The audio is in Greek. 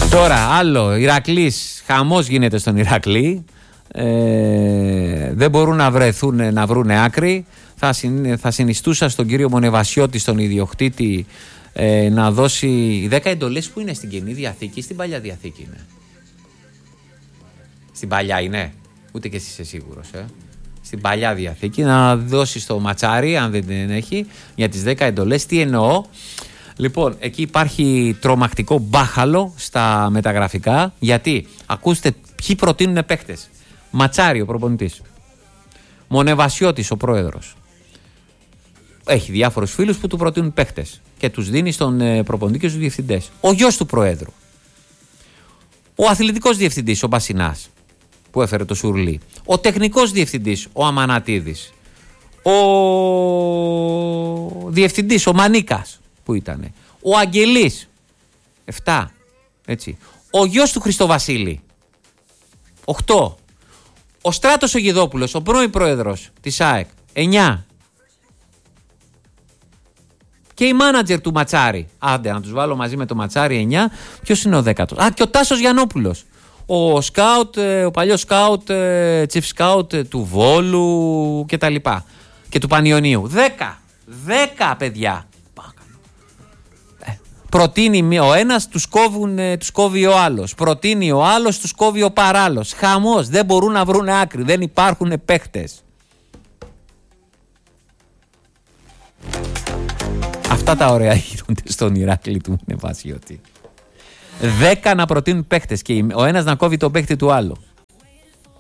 Τώρα άλλο, Ηρακλής, χαμός γίνεται στον Ηρακλή. Δεν μπορούν να βρουν άκρη. Θα συνιστούσα στον κύριο Μονεβασιώτη, στον ιδιοκτήτη, να δώσει 10 εντολές που είναι στην Καινή Διαθήκη ή στην Παλιά Διαθήκη είναι. Στην Παλιά είναι, ούτε και εσύ είσαι σίγουρος. Στην Παλιά Διαθήκη να δώσει στο Ματσάρι, αν δεν την έχει, για τις 10 εντολές. Τι εννοώ? Λοιπόν, εκεί υπάρχει τρομακτικό μπάχαλο στα μεταγραφικά. Γιατί, ακούστε, ποιοι προτείνουν παίχτες. Ματσάρι ο προπονητής, Μονεβασιώτης ο πρόεδρος. Έχει διάφορους φίλους που του προτείνουν παίχτες και τους δίνει στον προπονητή και στους διευθυντές. Ο γιος του προέδρου, ο αθλητικός διευθυντής ο Μπασινάς που έφερε το Σουρλί, ο τεχνικός διευθυντής ο Αμανατίδης, ο διευθυντής ο Μανίκας που ήταν, ο Αγγελής 7, έτσι, ο γιος του Χριστοβασίλη 8, ο Στράτος ο Γιδόπουλος, ο πρώην πρόεδρος της ΑΕΚ 9, και η μάνατζερ του Ματσάρι. Άντε να τους βάλω μαζί με το Ματσάρι 9. Ποιος είναι ο 10ος? Και ο Τάσος Γιαννόπουλος, ο σκάουτ, ο παλιός σκάουτ, chief σκάουτ του Βόλου και τα λοιπά, και του Πανιωνίου. 10 παιδιά. Προτείνει ο ένας, τους κόβει ο άλλος. Προτείνει ο άλλος, τους κόβει ο παράλληλος. Χαμός, δεν μπορούν να βρουν άκρη, δεν υπάρχουν παίχτες. Αυτά τα ωραία γίνονται στον Ηράκλειο του Μονεβασιώτη. 10 να προτείνουν παίχτες και ο ένας να κόβει τον παίχτη του άλλου.